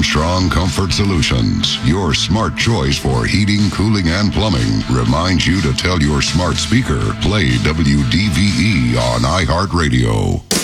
Armstrong Comfort Solutions, your smart choice for heating, cooling, and plumbing, reminds you to tell your smart speaker, play WDVE on iHeartRadio.